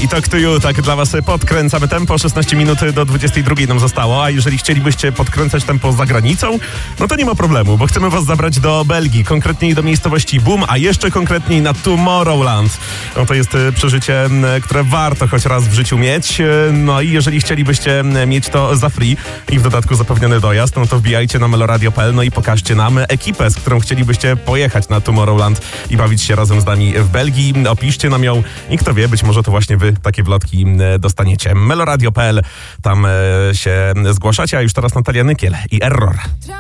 i Talk to You, tak dla was podkręcamy tempo. 16 minut do 22 nam zostało, a jeżeli chcielibyście podkręcać tempo za granicą, no to nie ma problemu, bo chcemy was zabrać do Belgii, konkretniej do miejscowości Boom, a jeszcze konkretniej na Tomorrowland. No to jest przeżycie, które warto choć raz w życiu mieć. No i jeżeli chcielibyście mieć to za free i w dodatku zapewniony dojazd, no to wbijajcie na meloradio.pl, no i pokażcie nam ekipę, z którą chcielibyście pojechać na Tomorrowland i bawić się razem z nami w Belgii. Opiszcie nam ją i kto wie, być może to właśnie wy takie wlotki dostaniecie. meloradio.pl, tam się zgłaszacie, a już teraz Natalia Nykiel i Error.